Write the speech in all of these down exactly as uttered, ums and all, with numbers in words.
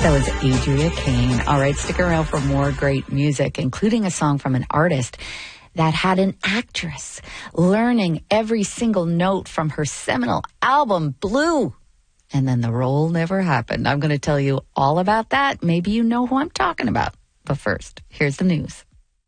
That was Adria Kane. All right, stick around for more great music, including a song from an artist that had an actress learning every single note from her seminal album, Blue. And then the role never happened. I'm going to tell you all about that. Maybe you know who I'm talking about. But first, here's the news.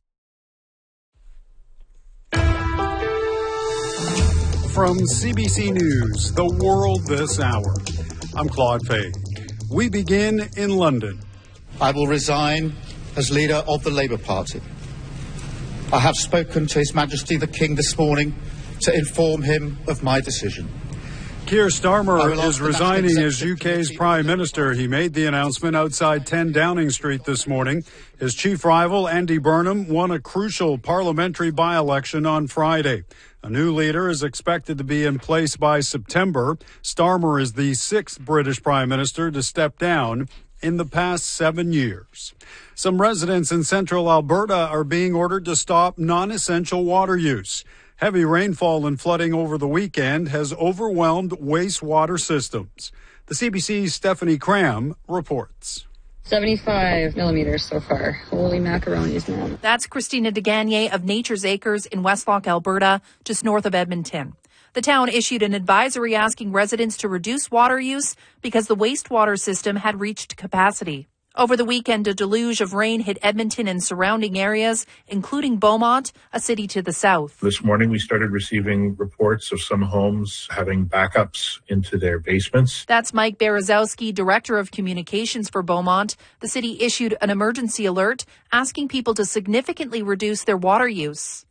From C B C News, The World This Hour, I'm Claude Fay. We begin in London. I will resign as leader of the Labour Party. I have spoken to His Majesty the King this morning to inform him of my decision. Keir Starmer is resigning as U K's Prime Minister. He made the announcement outside ten Downing Street this morning. His chief rival, Andy Burnham, won a crucial parliamentary by-election on Friday. A new leader is expected to be in place by September. Starmer is the sixth British Prime Minister to step down in the past seven years. Some residents in central Alberta are being ordered to stop non-essential water use. Heavy rainfall and flooding over the weekend has overwhelmed wastewater systems. The C B C's Stephanie Cram reports. seventy-five millimeters so far. Holy macaronis, man. That's Christina DeGagne of Nature's Acres in Westlock, Alberta, just north of Edmonton. The town issued an advisory asking residents to reduce water use because the wastewater system had reached capacity. Over the weekend, a deluge of rain hit Edmonton and surrounding areas, including Beaumont, a city to the south. This morning, we started receiving reports of some homes having backups into their basements. That's Mike Berezowski, Director of Communications for Beaumont. The city issued an emergency alert asking people to significantly reduce their water use.